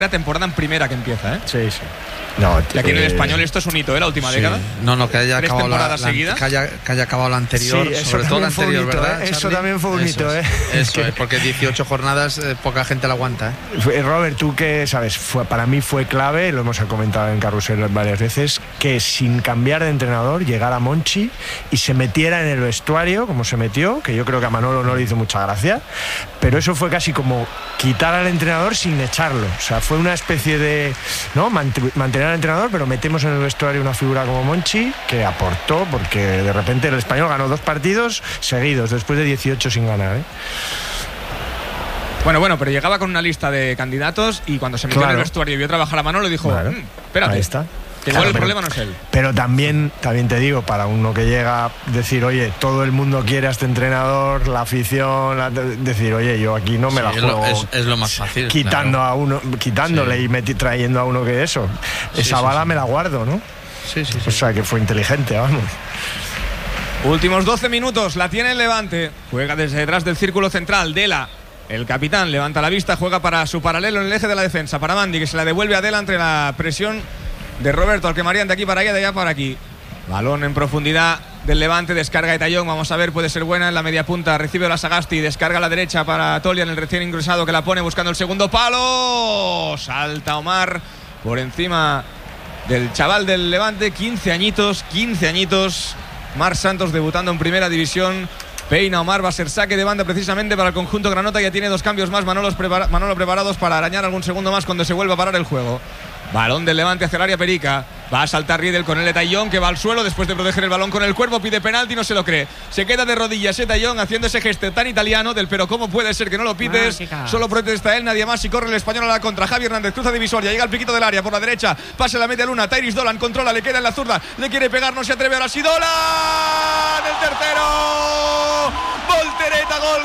temporada en primera que empieza, ¿eh? Sí, sí. No, y aquí en el Español esto es un hito, ¿eh? La última década. No, que haya acabado seguidas. Que haya acabado la anterior, sí, sobre todo la anterior, hito, ¿verdad? Eso también fue un hito, ¿eh? Eso es, porque 18 jornadas poca gente la aguanta, ¿eh? Robert, tú que sabes, para mí fue clave, lo hemos comentado en Carrusel varias veces, que sin cambiar de entrenador llegara Monchi y se metiera en el vestuario como se metió, que yo creo que a Manolo no le hizo mucha gracia, pero eso fue casi como quitar al entrenador sin echarlo. O sea, fue una especie de, ¿no?, mantener al entrenador, pero metemos en el vestuario una figura como Monchi que aportó, porque de repente el Español ganó 2 partidos seguidos después de 18 sin ganar, ¿eh? Bueno, pero llegaba con una lista de candidatos y cuando se metió en el vestuario y vio trabajar a Manolo dijo, espérate, ahí está. Que igual el problema no es él. Pero también te digo, para uno que llega, decir, oye, todo el mundo quiere a este entrenador, la afición, decir, oye, yo aquí no me la juego. Es lo más fácil. Quitándole y trayendo a uno que eso. Esa bala me la guardo, ¿no? Sí. O sea, que fue inteligente, vamos. Últimos 12 minutos, la tiene el Levante. Juega desde detrás del círculo central. Dela, el capitán, levanta la vista, juega para su paralelo en el eje de la defensa. Para Mandi, que se la devuelve a Dela entre la presión de Roberto, al que marían de aquí para allá, de allá para aquí. Balón en profundidad del Levante, descarga de Tallón, vamos a ver, puede ser buena en la media punta, recibe la Sagasti, descarga a la derecha para Tolian, el recién ingresado, que la pone buscando el segundo palo. Salta Omar por encima del chaval del Levante, 15 añitos. Mar Santos debutando en primera división. Peina Omar, va a ser saque de banda precisamente para el conjunto granota. Ya tiene 2 cambios más Manolo preparados para arañar algún segundo más cuando se vuelva a parar el juego. Balón del Levante hacia el área Perica. Va a saltar Riedel con el Etayón, que va al suelo después de proteger el balón con el cuerpo. Pide penalti, no se lo cree. Se queda de rodillas Etayón haciendo ese gesto tan italiano del pero cómo puede ser que no lo pites. Solo protesta él, nadie más, y corre el Español a la contra. Javi Hernández cruza divisoria, llega al piquito del área por la derecha, pasa la media luna. Tairis Dolan controla, le queda en la zurda, le quiere pegar, no se atreve. Ahora sí Dolan, el tercero. Voltereta, gol.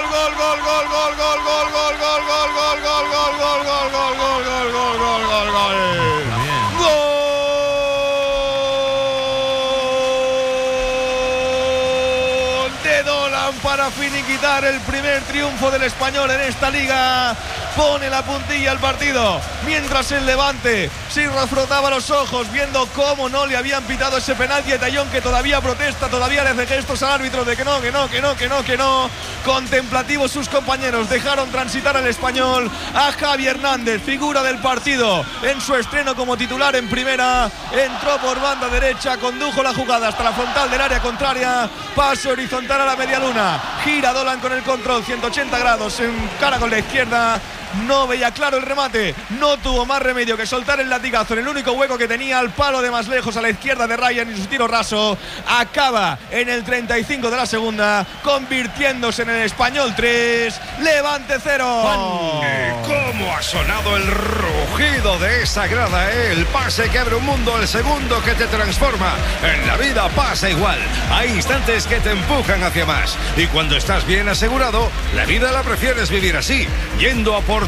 Para finiquitar el primer triunfo del Español en esta liga. Pone la puntilla al partido, mientras el Levante se frotaba los ojos viendo cómo no le habían pitado ese penalti a Tallón, que todavía protesta, todavía le hace gestos al árbitro de que no. Contemplativos sus compañeros, dejaron transitar al Español. A Javi Hernández, figura del partido en su estreno como titular en primera, entró por banda derecha, condujo la jugada hasta la frontal del área contraria, pase horizontal a la media luna, gira Dolan con el control, 180 grados, en cara con la izquierda. No veía claro el remate, no tuvo más remedio que soltar el latigazo en el único hueco que tenía, al palo de más lejos a la izquierda de Ryan, y su tiro raso acaba en el 35 de la segunda, convirtiéndose en el Español 3, Levante 0. ¿Cómo ha sonado el rugido de esa grada? El pase que abre un mundo, el segundo que te transforma. En la vida pasa igual, hay instantes que te empujan hacia más, y cuando estás bien asegurado, la vida la prefieres vivir así, yendo a por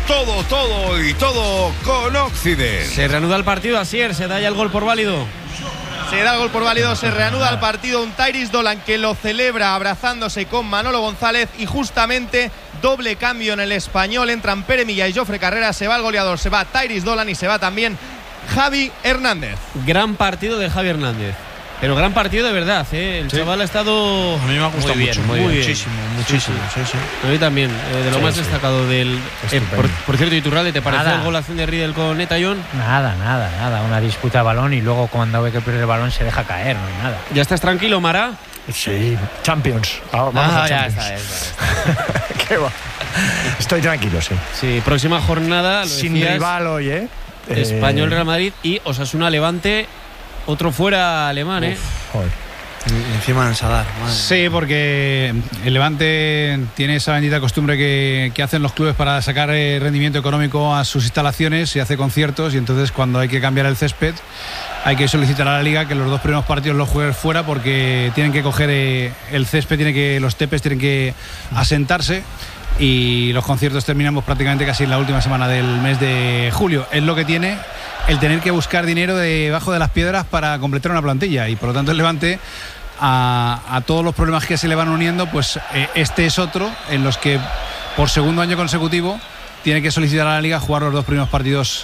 todo con Occident. Se reanuda el partido, Asier, se da ya el gol por válido. Se da el gol por válido, se reanuda el partido. Un Tairis Dolan que lo celebra abrazándose con Manolo González, y justamente doble cambio en el Español. Entran Pere Milla y Jofre Carrera, se va el goleador, se va Tairis Dolan y se va también Javi Hernández. Gran partido de Javi Hernández. Pero gran partido de verdad, ¿eh? El chaval ha estado... A mí me ha gustado muchísimo. Sí. A mí también, de lo más destacado del... por cierto, Iturralde, ¿te pareció el golazo de Riedel con Etayón? Nada. Una disputa de balón y luego cuando ve que pierde el balón se deja caer, no hay nada. ¿Ya estás tranquilo, Mara? Sí, Champions. Vamos a Champions. Ya está. Qué va. Estoy tranquilo, sí. Sí, próxima jornada... Sin rival hoy, ¿eh? Español, Real Madrid y Osasuna, Levante... Otro fuera alemán, Joder. Encima del Sadar. Sí, porque el Levante tiene esa bendita costumbre que hacen los clubes para sacar rendimiento económico a sus instalaciones, y hace conciertos, y entonces cuando hay que cambiar el césped hay que solicitar a la Liga que los 2 primeros partidos los juegues fuera, porque tienen que coger el césped, los tepes tienen que asentarse, y los conciertos terminamos prácticamente casi en la última semana del mes de julio. Es lo que tiene el tener que buscar dinero debajo de las piedras para completar una plantilla, y por lo tanto el Levante, a todos los problemas que se le van uniendo, pues este es otro en los que por segundo año consecutivo tiene que solicitar a la Liga jugar los 2 primeros partidos